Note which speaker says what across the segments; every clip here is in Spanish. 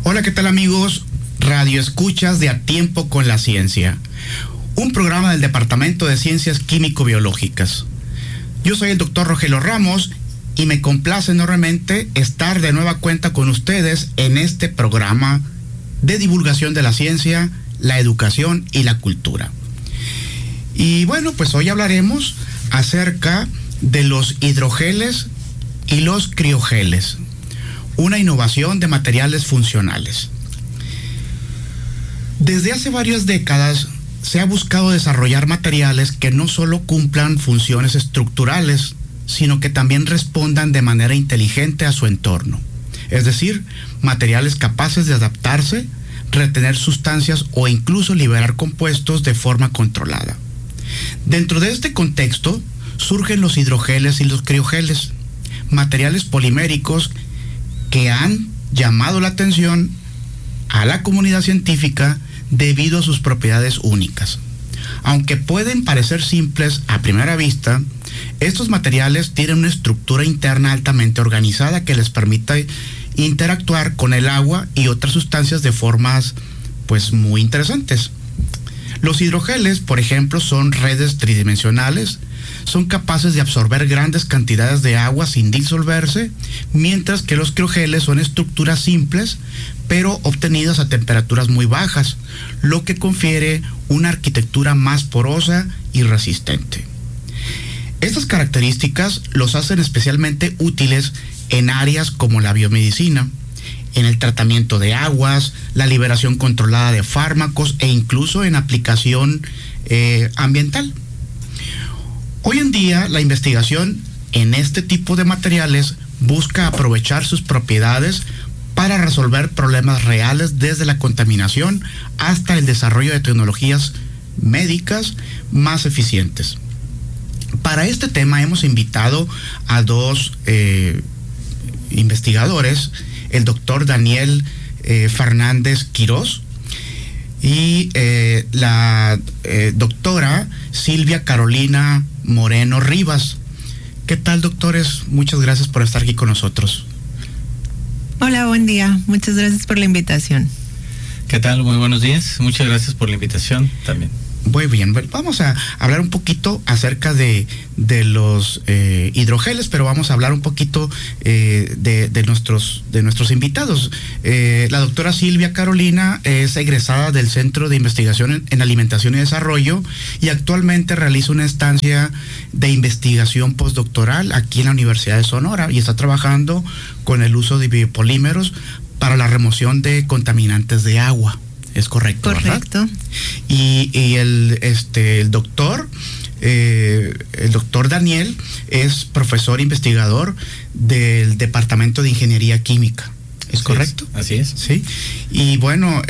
Speaker 1: Hola, ¿qué tal amigos? Radio Escuchas de A Tiempo con la Ciencia, un programa del Departamento de Ciencias Químico-Biológicas. Yo soy el doctor Rogelio Ramos y me complace enormemente estar de nueva cuenta con ustedes en este programa de divulgación de la ciencia, la educación y la cultura. Y bueno, pues hoy hablaremos acerca de los hidrogeles y los criogeles, una innovación de materiales funcionales. Desde hace varias décadas se ha buscado desarrollar materiales que no solo cumplan funciones estructurales, sino que también respondan de manera inteligente a su entorno. Es decir, materiales capaces de adaptarse, retener sustancias o incluso liberar compuestos de forma controlada. Dentro de este contexto surgen los hidrogeles y los criogeles, materiales poliméricos que han llamado la atención a la comunidad científica debido a sus propiedades únicas. Aunque pueden parecer simples a primera vista, estos materiales tienen una estructura interna altamente organizada que les permite interactuar con el agua y otras sustancias de formas muy interesantes. Los hidrogeles, por ejemplo, son redes tridimensionales, son capaces de absorber grandes cantidades de agua sin disolverse, mientras que los criogeles son estructuras simples, pero obtenidas a temperaturas muy bajas, lo que confiere una arquitectura más porosa y resistente. Estas características los hacen especialmente útiles en áreas como la biomedicina, en el tratamiento de aguas, la liberación controlada de fármacos e incluso en aplicación ambiental. Hoy en día, la investigación en este tipo de materiales busca aprovechar sus propiedades para resolver problemas reales desde la contaminación hasta el desarrollo de tecnologías médicas más eficientes. Para este tema hemos invitado a dos investigadores, el doctor Daniel Fernández Quirós y la doctora Silvia Carolina Moreno Rivas. ¿Qué tal, doctores? Muchas gracias por estar aquí con nosotros.
Speaker 2: Hola, buen día. Muchas gracias por la invitación.
Speaker 3: ¿Qué tal? Muy buenos días. Muchas gracias por la invitación también.
Speaker 1: Muy bien, vamos a hablar un poquito acerca de los hidrogeles, pero vamos a hablar un poquito de nuestros invitados. La doctora Silvia Carolina es egresada del Centro de Investigación en Alimentación y Desarrollo y actualmente realiza una estancia de investigación postdoctoral aquí en la Universidad de Sonora y está trabajando con el uso de biopolímeros para la remoción de contaminantes de agua. Es correcto,
Speaker 2: correcto,
Speaker 1: ¿verdad? Y el doctor Daniel es profesor investigador del Departamento de Ingeniería Química. ¿Es correcto?
Speaker 3: Así es.
Speaker 1: Sí. Y bueno,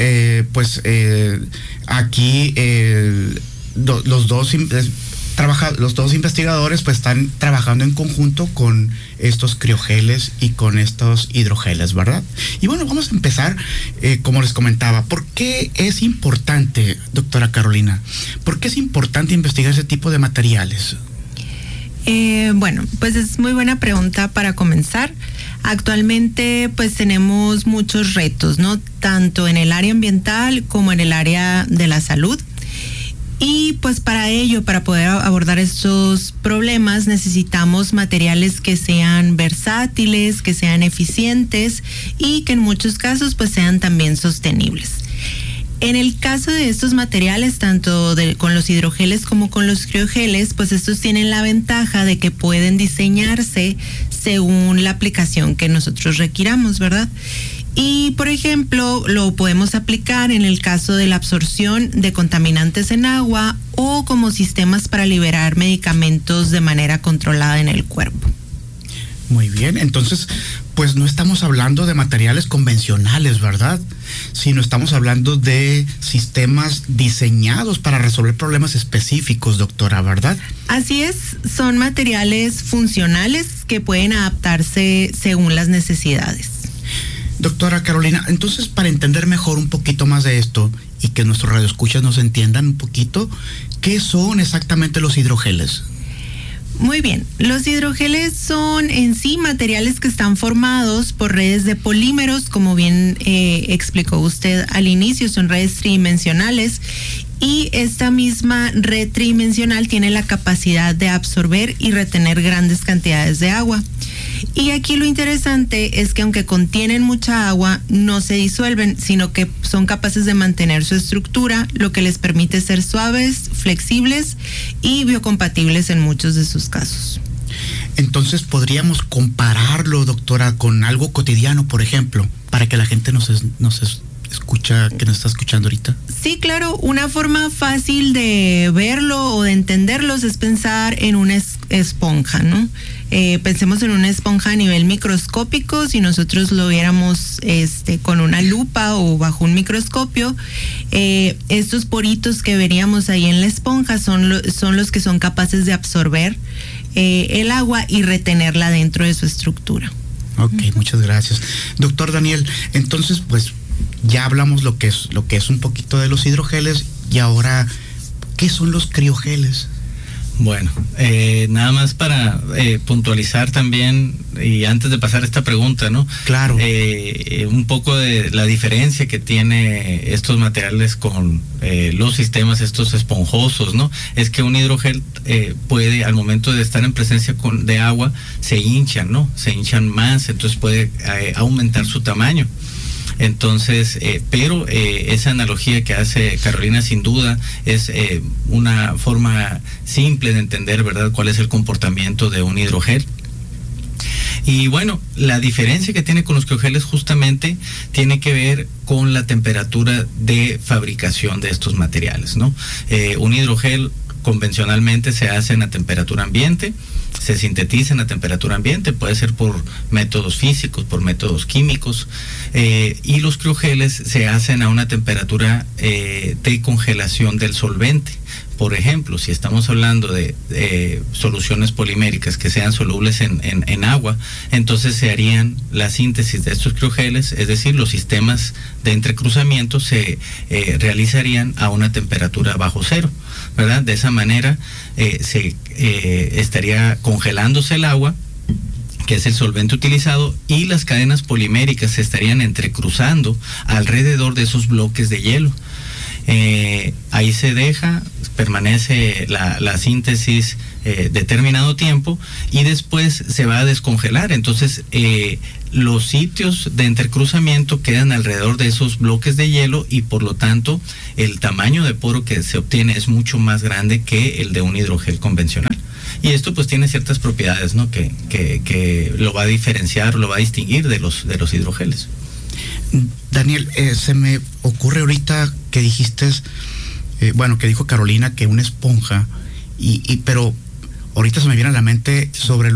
Speaker 1: aquí los dos investigadores están trabajando en conjunto con estos criogeles y con estos hidrogeles, ¿verdad? Y bueno, vamos a empezar, como les comentaba, ¿por qué es importante, doctora Carolina? ¿Por qué es importante investigar ese tipo de materiales?
Speaker 2: Bueno, pues es muy buena pregunta para comenzar. Actualmente tenemos muchos retos, ¿no? Tanto en el área ambiental como en el área de la salud. Y para ello, para poder abordar estos problemas, necesitamos materiales que sean versátiles, que sean eficientes y que en muchos casos sean también sostenibles. En el caso de estos materiales, tanto con los hidrogeles como con los criogeles, estos tienen la ventaja de que pueden diseñarse según la aplicación que nosotros requiramos, ¿verdad? Y, por ejemplo, lo podemos aplicar en el caso de la absorción de contaminantes en agua o como sistemas para liberar medicamentos de manera controlada en el cuerpo.
Speaker 1: Muy bien, entonces, no estamos hablando de materiales convencionales, ¿verdad? Sino estamos hablando de sistemas diseñados para resolver problemas específicos, doctora, ¿verdad?
Speaker 2: Así es, son materiales funcionales que pueden adaptarse según las necesidades.
Speaker 1: Doctora Carolina, entonces para entender mejor un poquito más de esto y que nuestros radioescuchas nos entiendan un poquito, ¿qué son exactamente los hidrogeles?
Speaker 2: Muy bien, los hidrogeles son en sí materiales que están formados por redes de polímeros, como bien explicó usted al inicio, son redes tridimensionales, y esta misma red tridimensional tiene la capacidad de absorber y retener grandes cantidades de agua. Y aquí lo interesante es que aunque contienen mucha agua, no se disuelven, sino que son capaces de mantener su estructura, lo que les permite ser suaves, flexibles y biocompatibles en muchos de sus casos.
Speaker 1: Entonces, ¿podríamos compararlo, doctora, con algo cotidiano, por ejemplo, para que la gente nos escucha, que nos está escuchando ahorita?
Speaker 2: Sí, claro, una forma fácil de verlo o de entenderlos es pensar en una esponja, ¿no? Pensemos en una esponja a nivel microscópico. Si nosotros lo viéramos con una lupa o bajo un microscopio, estos poritos que veríamos ahí en la esponja son los que son capaces de absorber el agua y retenerla dentro de su estructura.
Speaker 1: Ok, muchas gracias. Doctor Daniel, entonces pues ya hablamos lo que es un poquito de los hidrogeles, y ahora, ¿qué son los criogeles?
Speaker 3: Bueno, nada más para puntualizar también, y antes de pasar esta pregunta, ¿no?
Speaker 1: Claro.
Speaker 3: Un poco de la diferencia que tiene estos materiales con los sistemas estos esponjosos, ¿no? Es que un hidrogel puede, al momento de estar en presencia de agua, se hinchan, ¿no? Se hinchan más, entonces puede aumentar su tamaño. Entonces, pero esa analogía que hace Carolina sin duda es una forma simple de entender, ¿verdad?, cuál es el comportamiento de un hidrogel. Y bueno, la diferencia que tiene con los criogeles justamente tiene que ver con la temperatura de fabricación de estos materiales, ¿no? Un hidrogel convencionalmente se hace a temperatura ambiente, se sintetiza a temperatura ambiente, puede ser por métodos físicos, por métodos químicos, y los criogeles se hacen a una temperatura de congelación del solvente. Por ejemplo, si estamos hablando de soluciones poliméricas que sean solubles en agua, entonces se harían la síntesis de estos criogeles, es decir, los sistemas de entrecruzamiento se realizarían a una temperatura bajo cero, ¿verdad? De esa manera se estaría congelándose el agua, que es el solvente utilizado, y las cadenas poliméricas se estarían entrecruzando alrededor de esos bloques de hielo. Ahí se deja, permanece la síntesis determinado tiempo, y después se va a descongelar. Entonces los sitios de entrecruzamiento quedan alrededor de esos bloques de hielo, y por lo tanto el tamaño de poro que se obtiene es mucho más grande que el de un hidrogel convencional. Y esto pues tiene ciertas propiedades, ¿no?, que lo va a diferenciar, lo va a distinguir de los hidrogeles.
Speaker 1: Daniel, se me ocurre ahorita que dijiste, que dijo Carolina, que una esponja, pero ahorita se me viene a la mente sobre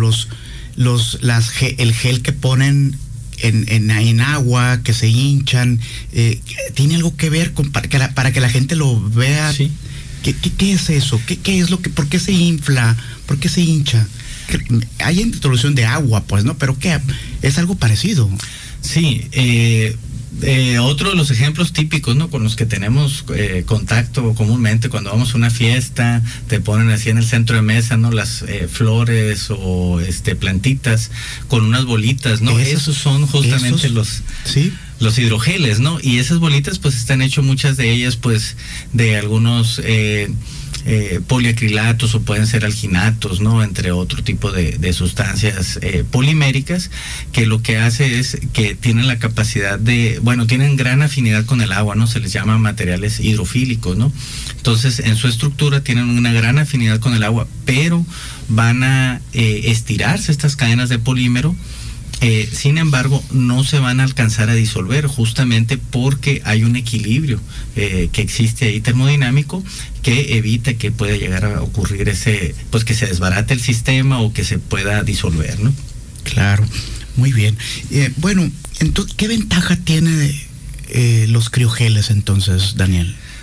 Speaker 1: el gel que ponen en agua, que se hinchan. ¿Tiene algo que ver para que la gente lo vea?
Speaker 3: Sí.
Speaker 1: ¿Qué es eso? ¿Qué es por qué se infla? ¿Por qué se hincha? Hay introducción de agua, pues, ¿no? Pero ¿qué? Es algo parecido.
Speaker 3: Sí, otro de los ejemplos típicos, ¿no?, con los que tenemos contacto comúnmente cuando vamos a una fiesta, te ponen así en el centro de mesa, ¿no?, las flores o plantitas con unas bolitas, ¿no? Esos son justamente los hidrogeles, ¿no? Y esas bolitas pues están hechas, muchas de ellas pues de algunos poliacrilatos, o pueden ser alginatos, ¿no?, entre otro tipo de sustancias poliméricas, que lo que hace es que tienen la capacidad tienen gran afinidad con el agua, ¿no? Se les llama materiales hidrofílicos, ¿no? Entonces, en su estructura tienen una gran afinidad con el agua, pero van a estirarse estas cadenas de polímero. Sin embargo, no se van a alcanzar a disolver, justamente porque hay un equilibrio que existe ahí termodinámico, que evita que pueda llegar a ocurrir que se desbarate el sistema o que se pueda disolver, ¿no?
Speaker 1: Claro, muy bien. Entonces, ¿qué ventaja tiene los criogeles entonces, Daniel?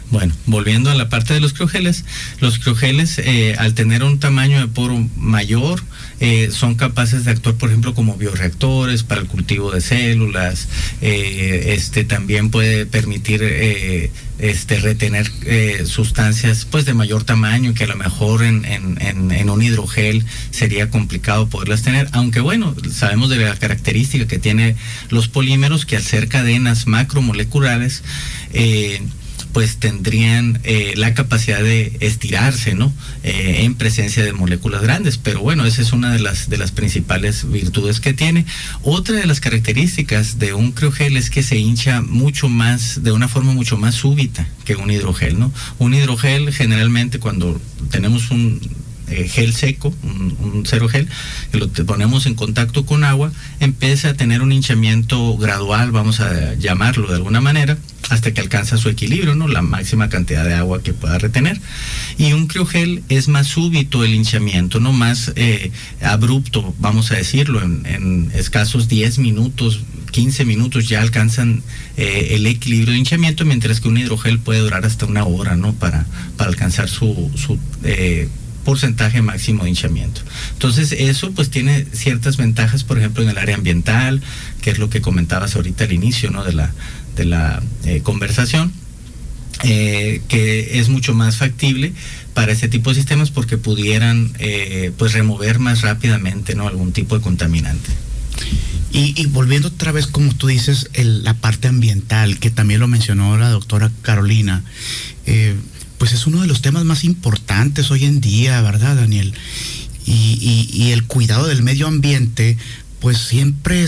Speaker 3: Bueno, volviendo a la parte de los criogeles al tener un tamaño de poro mayor, son capaces de actuar, por ejemplo, como bioreactores para el cultivo de células. También puede permitir retener sustancias pues de mayor tamaño, que a lo mejor en un hidrogel sería complicado poderlas tener, aunque bueno, sabemos de la característica que tiene los polímeros, que al ser cadenas macromoleculares, pues tendrían la capacidad de estirarse, ¿no? En presencia de moléculas grandes, pero bueno, esa es una de las principales virtudes que tiene. Otra de las características de un criogel es que se hincha mucho más, de una forma mucho más súbita que un hidrogel, ¿no? Un hidrogel, generalmente cuando tenemos un gel seco, un cero gel, que lo ponemos en contacto con agua, empieza a tener un hinchamiento gradual, vamos a llamarlo de alguna manera, hasta que alcanza su equilibrio, ¿no? La máxima cantidad de agua que pueda retener. Y un criogel es más súbito el hinchamiento, no más abrupto, vamos a decirlo, en escasos 10 minutos, 15 minutos ya alcanzan el equilibrio de hinchamiento, mientras que un hidrogel puede durar hasta 1 hora, ¿no? Para alcanzar su porcentaje máximo de hinchamiento. Entonces eso pues tiene ciertas ventajas, por ejemplo, en el área ambiental, que es lo que comentabas ahorita al inicio, ¿no? de la conversación, que es mucho más factible para este tipo de sistemas porque pudieran pues remover más rápidamente, ¿no? Algún tipo de contaminante.
Speaker 1: Y volviendo otra vez, como tú dices, la parte ambiental, que también lo mencionó la doctora Carolina, pues es uno de los temas más importantes hoy en día, ¿verdad, Daniel? Y el cuidado del medio ambiente, pues siempre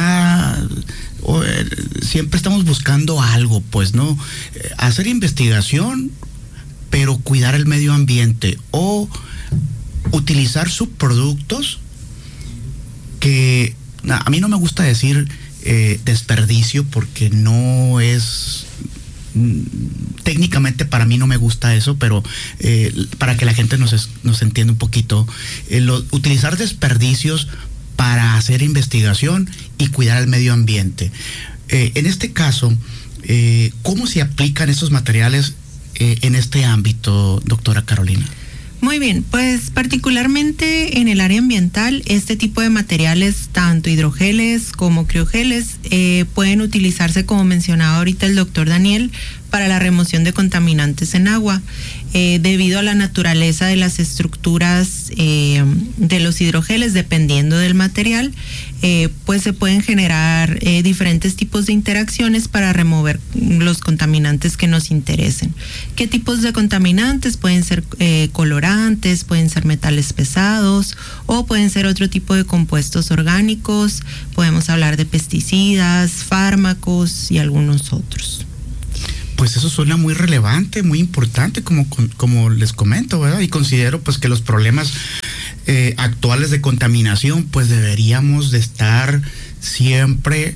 Speaker 1: estamos buscando algo, pues, ¿no? Hacer investigación, pero cuidar el medio ambiente, o utilizar subproductos que, a mí no me gusta decir desperdicio, porque no es... técnicamente para mí no me gusta eso, pero para que la gente nos entienda un poquito, utilizar desperdicios para hacer investigación y cuidar el medio ambiente. En este caso, ¿cómo se aplican estos materiales en este ámbito, doctora Carolina?
Speaker 2: Muy bien, pues particularmente en el área ambiental, este tipo de materiales, tanto hidrogeles como criogeles, pueden utilizarse, como mencionaba ahorita el doctor Daniel, para la remoción de contaminantes en agua. Debido a la naturaleza de las estructuras de los hidrogeles, dependiendo del material, pues se pueden generar diferentes tipos de interacciones para remover los contaminantes que nos interesen. ¿Qué tipos de contaminantes? Pueden ser colorantes, pueden ser metales pesados, o pueden ser otro tipo de compuestos orgánicos. Podemos hablar de pesticidas, fármacos y algunos otros.
Speaker 1: Pues eso suena muy relevante, muy importante, como les comento, ¿verdad? Y considero pues que los problemas actuales de contaminación, pues deberíamos de estar siempre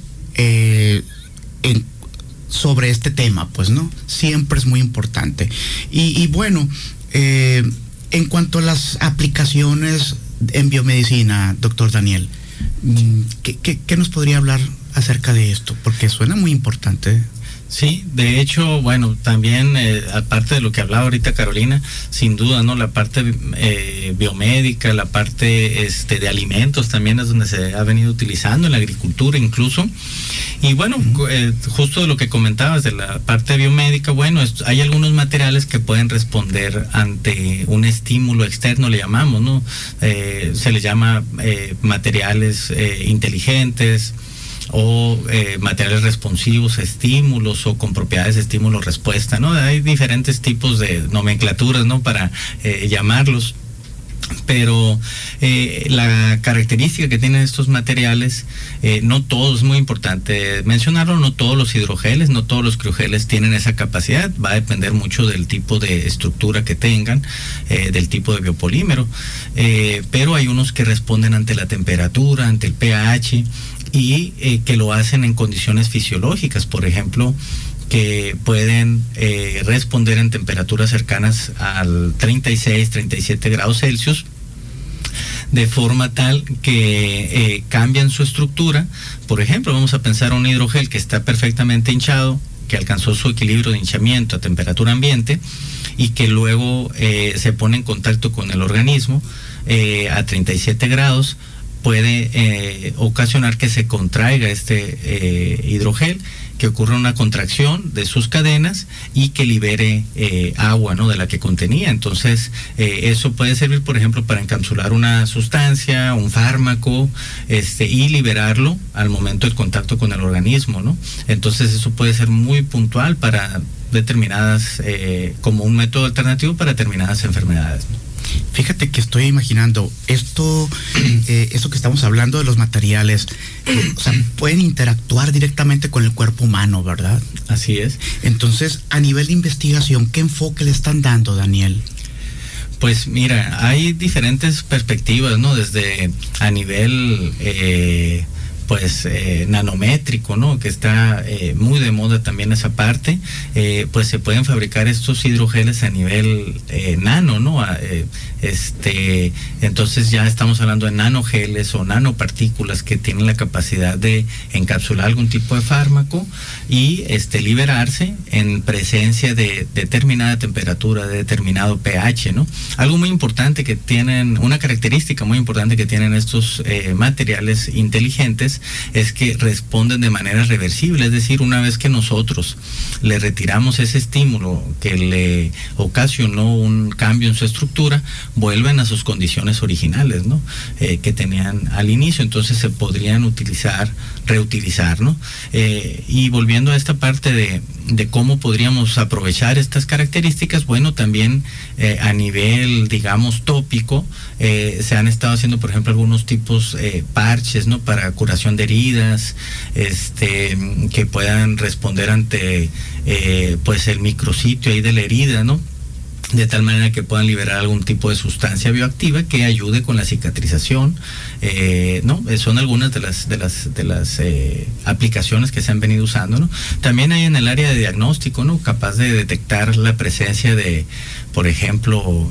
Speaker 1: sobre este tema, pues, ¿no? Siempre es muy importante. Y bueno, en cuanto a las aplicaciones en biomedicina, doctor Daniel, ¿qué nos podría hablar acerca de esto? Porque suena muy importante.
Speaker 3: Sí, de hecho, bueno, también aparte de lo que hablaba ahorita Carolina, sin duda, ¿no? La parte biomédica, la parte de alimentos también es donde se ha venido utilizando, en la agricultura incluso. Y bueno, justo de lo que comentabas de la parte biomédica, bueno, hay algunos materiales que pueden responder ante un estímulo externo, le llamamos, ¿no? Se les llama materiales inteligentes, o materiales responsivos a estímulos, o con propiedades de estímulo-respuesta, ¿no? Hay diferentes tipos de nomenclaturas, ¿no? Para llamarlos. Pero la característica que tienen estos materiales, no todos, es muy importante mencionarlo, no todos los hidrogeles, no todos los criogeles tienen esa capacidad. Va a depender mucho del tipo de estructura que tengan, del tipo de biopolímero, pero hay unos que responden ante la temperatura, ante el pH, y que lo hacen en condiciones fisiológicas, por ejemplo, que pueden responder en temperaturas cercanas al 36, 37 grados Celsius de forma tal que cambian su estructura. Por ejemplo, vamos a pensar un hidrogel que está perfectamente hinchado, que alcanzó su equilibrio de hinchamiento a temperatura ambiente y que luego se pone en contacto con el organismo a 37 grados, puede ocasionar que se contraiga este hidrogel, que ocurra una contracción de sus cadenas y que libere agua, ¿no?, de la que contenía. Entonces, eso puede servir, por ejemplo, para encapsular una sustancia, un fármaco, y liberarlo al momento del contacto con el organismo, ¿no? Entonces, eso puede ser muy puntual para determinadas, como un método alternativo para determinadas enfermedades, ¿no?
Speaker 1: Fíjate que estoy imaginando esto que estamos hablando de los materiales, o sea, pueden interactuar directamente con el cuerpo humano, ¿verdad?
Speaker 3: Así es.
Speaker 1: Entonces, a nivel de investigación, ¿qué enfoque le están dando, Daniel?
Speaker 3: Pues mira, hay diferentes perspectivas, ¿no? Desde a nivel nanométrico, ¿no?, que está muy de moda también esa parte. Pues se pueden fabricar estos hidrogeles a nivel nano, ¿no? Entonces ya estamos hablando de nanogeles o nanopartículas que tienen la capacidad de encapsular algún tipo de fármaco y liberarse en presencia de determinada temperatura, de determinado pH, ¿no? Algo muy importante que tienen, una característica muy importante que tienen estos materiales inteligentes es que responden de manera reversible, es decir, una vez que nosotros le retiramos ese estímulo que le ocasionó un cambio en su estructura, vuelven a sus condiciones originales, ¿no?, que tenían al inicio. Entonces se podrían reutilizar, ¿no? Y volviendo a esta parte de cómo podríamos aprovechar estas características, bueno, también a nivel, digamos, tópico, se han estado haciendo, por ejemplo, algunos tipos parches, ¿no?, para curación de heridas, que puedan responder ante el micrositio ahí de la herida, ¿no?, de tal manera que puedan liberar algún tipo de sustancia bioactiva que ayude con la cicatrización, ¿no? Son algunas de las aplicaciones que se han venido usando, ¿no? También hay en el área de diagnóstico, ¿no?, capaz de detectar la presencia de, por ejemplo,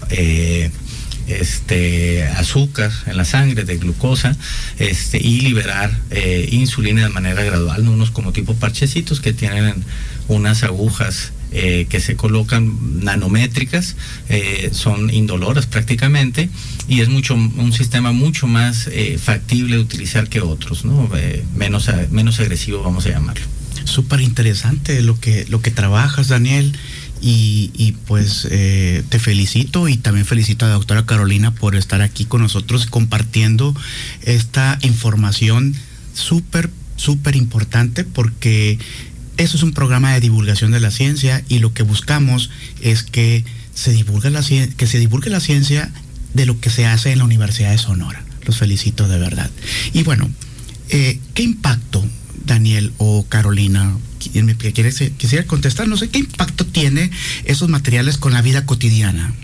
Speaker 3: azúcar en la sangre, de glucosa, y liberar insulina de manera gradual, ¿no? Unos como tipo parchecitos que tienen unas agujas que se colocan nanométricas, son indoloras prácticamente, y es un sistema mucho más factible de utilizar que otros, ¿no? Menos agresivo, vamos a llamarlo.
Speaker 1: Súper interesante lo que trabajas, Daniel. Y pues te felicito, y también felicito a la doctora Carolina por estar aquí con nosotros compartiendo esta información súper importante, porque eso es un programa de divulgación de la ciencia, y lo que buscamos es que se divulgue la ciencia de lo que se hace en la Universidad de Sonora. Los felicito de verdad. Y bueno, ¿qué impacto, Daniel o Carolina, quisiera contestar, no sé, qué impacto tiene esos materiales con la vida cotidiana?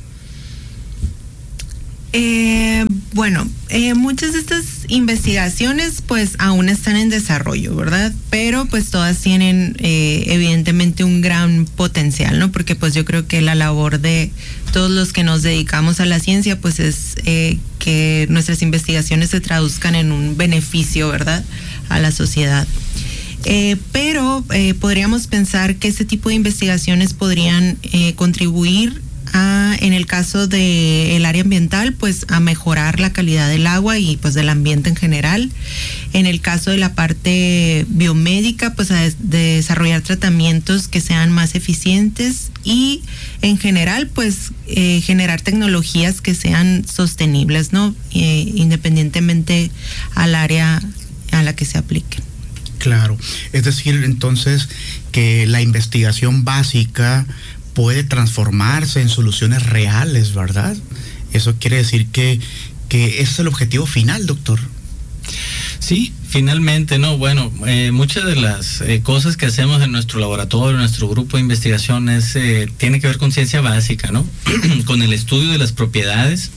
Speaker 2: Muchas de estas investigaciones pues aún están en desarrollo, ¿verdad? Pero pues todas tienen evidentemente un gran potencial, ¿no? Porque pues yo creo que la labor de todos los que nos dedicamos a la ciencia pues es que nuestras investigaciones se traduzcan en un beneficio, ¿verdad?, a la sociedad. Pero podríamos pensar que este tipo de investigaciones podrían contribuir en el caso del área ambiental, pues a mejorar la calidad del agua y pues del ambiente en general. En el caso de la parte biomédica, pues a desarrollar tratamientos que sean más eficientes, y en general pues generar tecnologías que sean sostenibles, ¿no? Independientemente al área a la que se apliquen.
Speaker 1: Claro, es decir, entonces, que la investigación básica puede transformarse en soluciones reales, ¿verdad? Eso quiere decir que ese es el objetivo final, doctor.
Speaker 3: Sí, finalmente, ¿no? Bueno, muchas de las cosas que hacemos en nuestro laboratorio, en nuestro grupo de investigación, tiene que ver con ciencia básica, ¿no? Con el estudio de las propiedades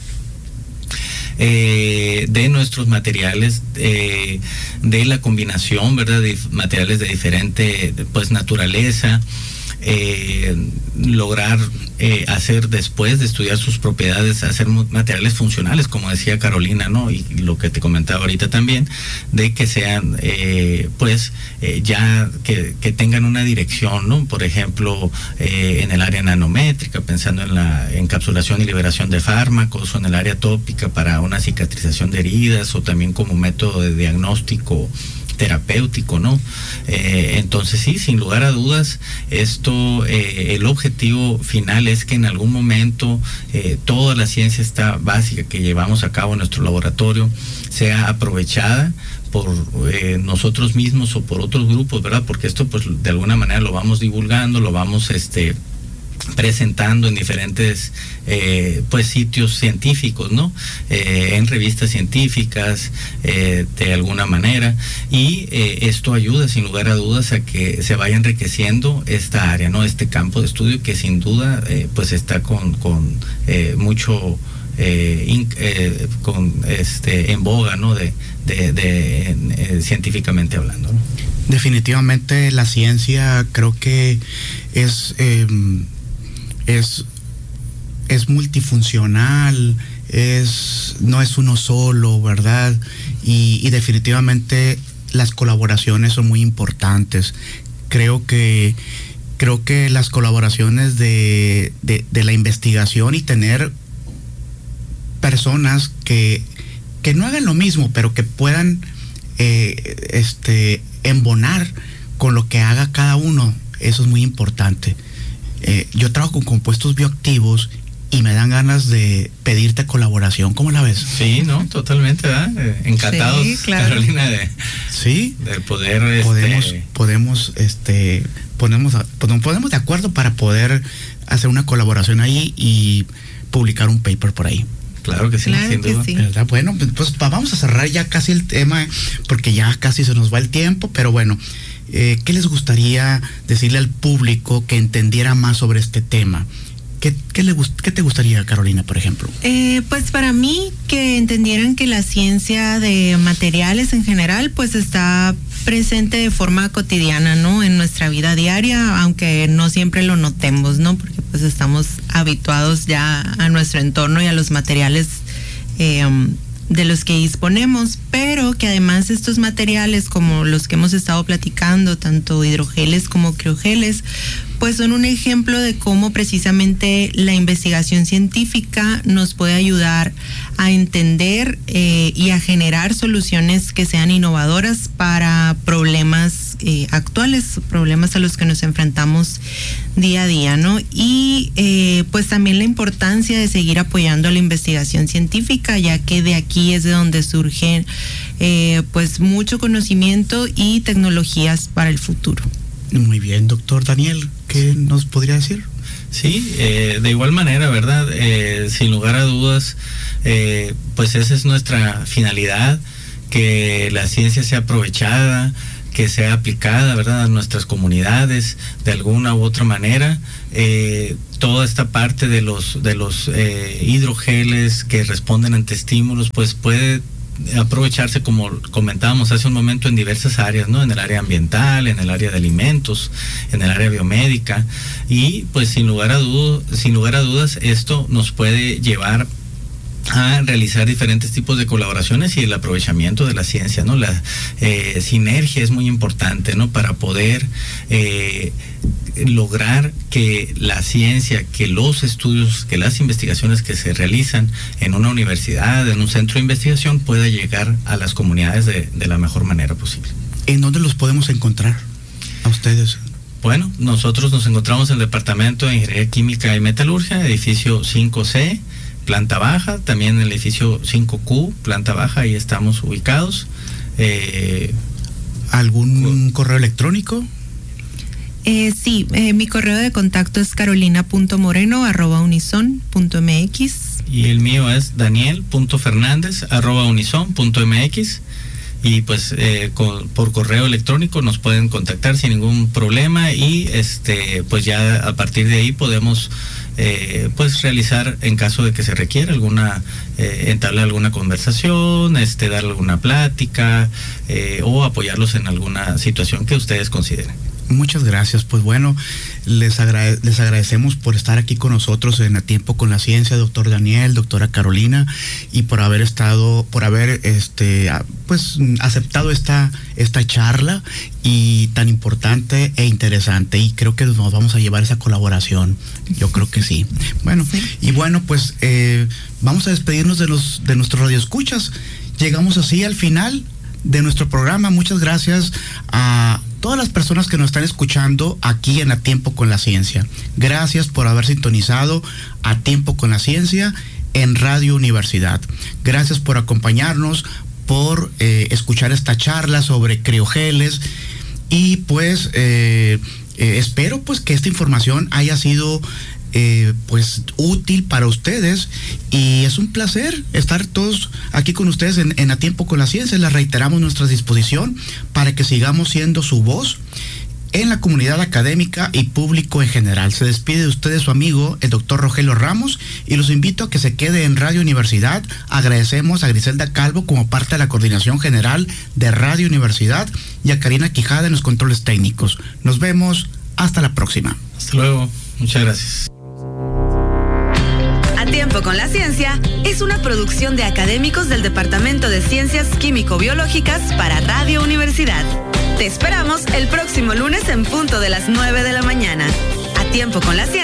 Speaker 3: de nuestros materiales, de la combinación, ¿verdad?, de materiales de diferente pues naturaleza, lograr hacer, después de estudiar sus propiedades, hacer materiales funcionales, como decía Carolina, ¿no? Y lo que te comentaba ahorita también, de que sean ya que tengan una dirección, ¿no? Por ejemplo, en el área nanométrica, pensando en la encapsulación y liberación de fármacos, o en el área tópica para una cicatrización de heridas, o también como método de diagnóstico terapéutico, ¿no? Entonces sí, sin lugar a dudas, esto, el objetivo final es que en algún momento toda la ciencia básica que llevamos a cabo en nuestro laboratorio sea aprovechada por nosotros mismos o por otros grupos, ¿verdad? Porque esto, pues, de alguna manera lo vamos divulgando, lo vamos presentando en diferentes sitios científicos, ¿no? En revistas científicas, de alguna manera, y esto ayuda sin lugar a dudas a que se vaya enriqueciendo esta área, ¿no? Este campo de estudio que sin duda está con mucho en boga, ¿no? Científicamente hablando, ¿no?
Speaker 1: Definitivamente la ciencia creo que es multifuncional, no es uno solo, ¿verdad? Y definitivamente las colaboraciones son muy importantes. Creo que las colaboraciones de la investigación y tener personas que no hagan lo mismo, pero que puedan embonar con lo que haga cada uno, eso es muy importante. Yo trabajo con compuestos bioactivos y me dan ganas de pedirte colaboración. ¿Cómo la ves?
Speaker 3: Sí, no, totalmente, ¿verdad? Encantados, sí, claro. Carolina, de poder
Speaker 1: podemos de acuerdo para poder hacer una colaboración ahí y publicar un paper por ahí.
Speaker 3: Claro que sí,
Speaker 2: claro,
Speaker 3: sin duda.
Speaker 2: Sí.
Speaker 1: ¿Verdad? Bueno, pues vamos a cerrar ya casi el tema, porque ya casi se nos va el tiempo, pero bueno, ¿qué les gustaría decirle al público que entendiera más sobre este tema? ¿Qué te gustaría, Carolina, por ejemplo?
Speaker 2: Pues para mí, que entendieran que la ciencia de materiales en general pues está presente de forma cotidiana, ¿no? En nuestra vida diaria, aunque no siempre lo notemos, ¿no? Porque pues estamos habituados ya a nuestro entorno y a los materiales de los que disponemos, pero que además estos materiales, como los que hemos estado platicando, tanto hidrogeles como criogeles, pues son un ejemplo de cómo precisamente la investigación científica nos puede ayudar a entender y a generar soluciones que sean innovadoras para problemas actuales, problemas a los que nos enfrentamos día a día, ¿no? Y pues también la importancia de seguir apoyando a la investigación científica, ya que de aquí es de donde surgen pues mucho conocimiento y tecnologías para el futuro.
Speaker 1: Muy bien, doctor Daniel, ¿qué nos podría decir?
Speaker 3: Sí, de igual manera, ¿verdad? Sin lugar a dudas, pues esa es nuestra finalidad, que la ciencia sea aprovechada, que sea aplicada, ¿verdad?, a nuestras comunidades de alguna u otra manera. Toda esta parte de los hidrogeles que responden ante estímulos, pues puede aprovecharse, como comentábamos hace un momento, en diversas áreas, ¿no? En el área ambiental, en el área de alimentos, en el área biomédica, y pues sin lugar a dudas esto nos puede llevar a realizar diferentes tipos de colaboraciones y el aprovechamiento de la ciencia, ¿no? La sinergia es muy importante, ¿no? Para poder lograr que la ciencia, que los estudios, que las investigaciones que se realizan en una universidad, en un centro de investigación, pueda llegar a las comunidades de la mejor manera posible.
Speaker 1: ¿En dónde los podemos encontrar a ustedes?
Speaker 3: Bueno, nosotros nos encontramos en el Departamento de Ingeniería Química y Metalurgia, edificio 5C, planta baja, también en el edificio 5Q, planta baja, ahí estamos ubicados.
Speaker 1: ¿Algún correo electrónico?
Speaker 2: Sí, mi correo de contacto es carolina.moreno@unison.mx.
Speaker 3: Y el mío es daniel.fernandez@unison.mx. Y pues por correo electrónico nos pueden contactar sin ningún problema, y pues ya a partir de ahí podemos pues realizar, en caso de que se requiera entablar alguna conversación, dar alguna plática o apoyarlos en alguna situación que ustedes consideren.
Speaker 1: Muchas gracias. Pues bueno, les agradecemos por estar aquí con nosotros en A Tiempo con la Ciencia, doctor Daniel, doctora Carolina, y por haber pues aceptado esta charla y tan importante e interesante, y creo que nos vamos a llevar esa colaboración. Yo creo que sí. Bueno, sí. Y bueno, pues vamos a despedirnos de nuestros radioescuchas. Llegamos así al final de nuestro programa. Muchas gracias a todas las personas que nos están escuchando aquí en A Tiempo con la Ciencia. Gracias por haber sintonizado A Tiempo con la Ciencia en Radio Universidad. Gracias por acompañarnos, por escuchar esta charla sobre criogeles, y pues espero pues que esta información haya sido pues útil para ustedes, y es un placer estar todos aquí con ustedes en A Tiempo con la Ciencia. Les reiteramos nuestra disposición para que sigamos siendo su voz en la comunidad académica y público en general. Se despide de ustedes su amigo, el doctor Rogelio Ramos, y los invito a que se quede en Radio Universidad. Agradecemos a Griselda Calvo como parte de la coordinación general de Radio Universidad, y a Karina Quijada en los controles técnicos. Nos vemos, hasta la próxima.
Speaker 3: Hasta luego, muchas gracias.
Speaker 4: A Tiempo con la Ciencia es una producción de académicos del Departamento de Ciencias Químico-Biológicas para Radio Universidad. Te esperamos el próximo lunes en punto de las 9 de la mañana. A Tiempo con la Ciencia.